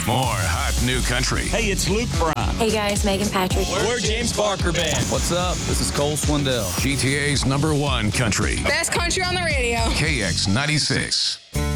More hot new country. Hey, it's Luke Bryan. Hey guys, Megan Patrick. We're James Barker Band. What's up? This is Cole Swindell. GTA's #1 country. Best country on the radio. KX96.